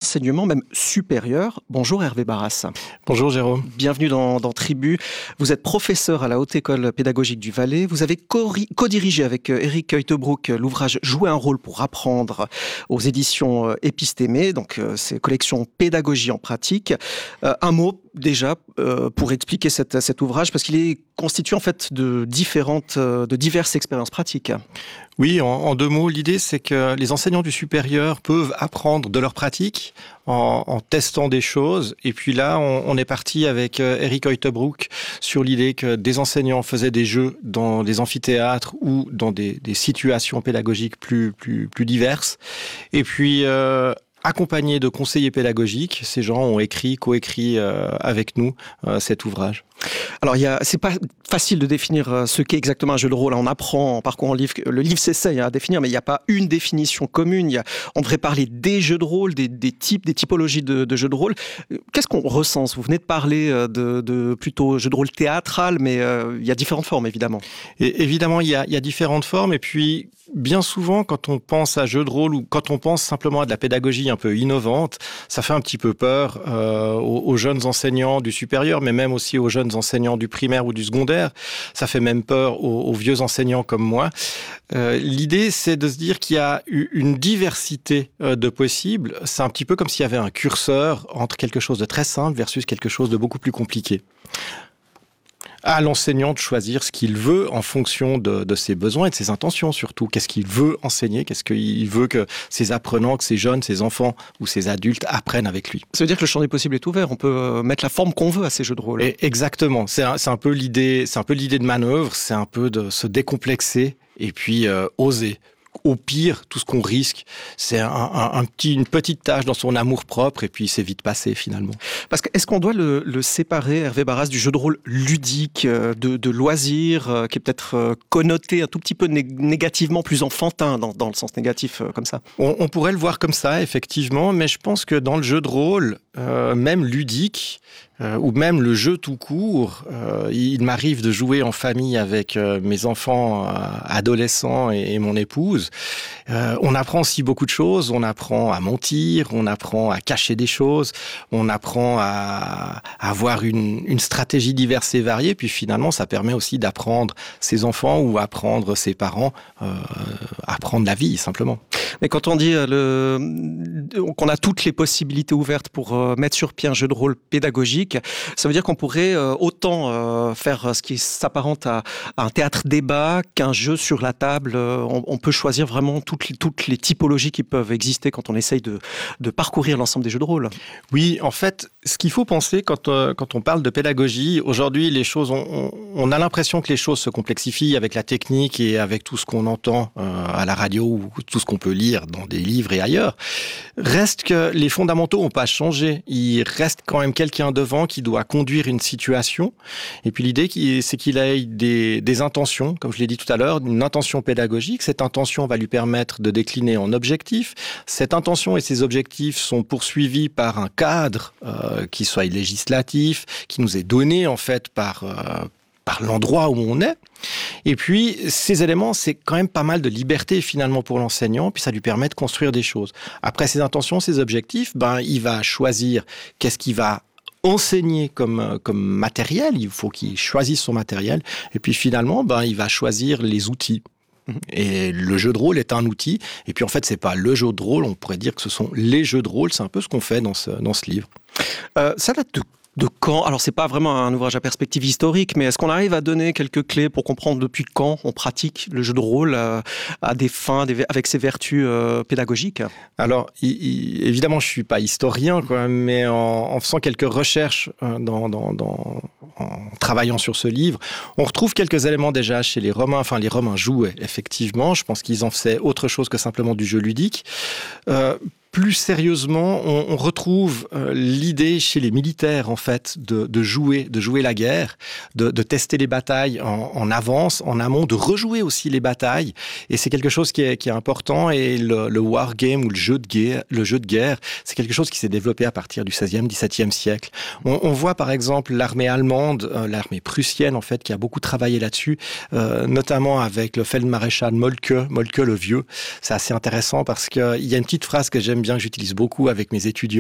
l'enseignement, même supérieur. Bonjour Hervé Barras. Bonjour Jérôme. Bienvenue dans Tribu. Vous êtes professeur à la Haute École pédagogique du Valais. Vous avez co-dirigé avec Éric Heutebroek l'ouvrage Jouer un rôle pour apprendre aux éditions Épistémé, donc c'est collection Pédagogie en pratique. Un mot déjà pour expliquer cet ouvrage, parce qu'il est constitué en fait de diverses expériences pratiques. Oui, en deux mots, l'idée c'est que les enseignants du supérieur peuvent apprendre de leur pratique en testant des choses. Et puis là, on est parti avec Éric Heutebroek sur l'idée que des enseignants faisaient des jeux dans des amphithéâtres ou dans des situations pédagogiques plus diverses. Et puis accompagnés de conseillers pédagogiques, ces gens ont coécrit avec nous cet ouvrage. Alors, c'est pas facile de définir ce qu'est exactement un jeu de rôle. On apprend en parcourant le livre. Le livre s'essaye à définir, mais il n'y a pas une définition commune. On devrait parler des jeux de rôle, des typologies de jeux de rôle. Qu'est-ce qu'on recense ? Vous venez de parler de plutôt jeux de rôle théâtral, mais il y a différentes formes, évidemment. Et évidemment, il y a différentes formes. Et puis, bien souvent, quand on pense à jeux de rôle ou quand on pense simplement à de la pédagogie un peu innovante, ça fait un petit peu peur aux jeunes enseignants du supérieur, mais même aussi aux jeunes enseignants du primaire ou du secondaire. Ça fait même peur aux vieux enseignants comme moi. L'idée, c'est de se dire qu'il y a une diversité de possibles. C'est un petit peu comme s'il y avait un curseur entre quelque chose de très simple versus quelque chose de beaucoup plus compliqué. À l'enseignant de choisir ce qu'il veut en fonction de ses besoins et de ses intentions surtout. Qu'est-ce qu'il veut enseigner ? Qu'est-ce qu'il veut que ses apprenants, que ses jeunes, ses enfants ou ses adultes apprennent avec lui ? Ça veut dire que le champ des possibles est ouvert. On peut mettre la forme qu'on veut à ces jeux de rôle. Et exactement. C'est un peu l'idée de manœuvre. C'est un peu de se décomplexer et puis oser. Au pire, tout ce qu'on risque, c'est une petite tâche dans son amour-propre et puis c'est vite passé finalement. Parce que est-ce qu'on doit le séparer, Hervé Barras, du jeu de rôle ludique, de loisir, qui est peut-être connoté un tout petit peu négativement, plus enfantin dans le sens négatif comme ça ? On pourrait le voir comme ça, effectivement, mais je pense que dans le jeu de rôle, même ludique, ou même le jeu tout court, il m'arrive de jouer en famille avec mes enfants adolescents et mon épouse. On apprend aussi beaucoup de choses, on apprend à mentir, on apprend à cacher des choses, on apprend à avoir une stratégie diverse et variée, puis finalement ça permet aussi d'apprendre ses enfants ou apprendre ses parents, apprendre la vie simplement. Mais quand on dit qu'on a toutes les possibilités ouvertes pour mettre sur pied un jeu de rôle pédagogique, ça veut dire qu'on pourrait autant faire ce qui s'apparente à un théâtre-débat qu'un jeu sur la table. On peut choisir vraiment toutes les typologies qui peuvent exister quand on essaye de parcourir l'ensemble des jeux de rôle. Oui, en fait, ce qu'il faut penser quand on parle de pédagogie, aujourd'hui, les choses, on a l'impression que les choses se complexifient avec la technique et avec tout ce qu'on entend à la radio ou tout ce qu'on peut lire dans des livres et ailleurs. Reste que les fondamentaux n'ont pas changé. Il reste quand même quelqu'un devant qui doit conduire une situation. Et puis l'idée, c'est qu'il ait des intentions, comme je l'ai dit tout à l'heure, une intention pédagogique. Cette intention va lui permettre de décliner en objectifs. Cette intention et ces objectifs sont poursuivis par un cadre qui soit législatif, qui nous est donné en fait par l'endroit où on est. Et puis, ces éléments, c'est quand même pas mal de liberté finalement pour l'enseignant, puis ça lui permet de construire des choses. Après ses intentions, ses objectifs, il va choisir qu'est-ce qu'il va enseigner comme matériel. Il faut qu'il choisisse son matériel. Et puis finalement, il va choisir les outils. Et le jeu de rôle est un outil. Et puis en fait, c'est pas le jeu de rôle, on pourrait dire que ce sont les jeux de rôle. C'est un peu ce qu'on fait dans ce livre. Ça date de quand ? Alors, c'est pas vraiment un ouvrage à perspective historique, mais est-ce qu'on arrive à donner quelques clés pour comprendre depuis quand on pratique le jeu de rôle à des fins, avec ses vertus pédagogiques ? Alors, évidemment, je suis pas historien, mais en faisant quelques recherches en travaillant sur ce livre, on retrouve quelques éléments déjà chez les Romains. Enfin, les Romains jouaient, effectivement. Je pense qu'ils en faisaient autre chose que simplement du jeu ludique. Plus sérieusement, on retrouve l'idée chez les militaires en fait de jouer la guerre, de tester les batailles en avance, en amont, de rejouer aussi les batailles. Et c'est quelque chose qui est important. Et le wargame ou le jeu de guerre, c'est quelque chose qui s'est développé à partir du XVIe, XVIIe siècle. On voit par exemple l'armée allemande, l'armée prussienne en fait, qui a beaucoup travaillé là-dessus, notamment avec le Feldmaréchal Moltke le Vieux. C'est assez intéressant parce qu'il y a une petite phrase que j'aime bien, que j'utilise beaucoup avec mes étudiants.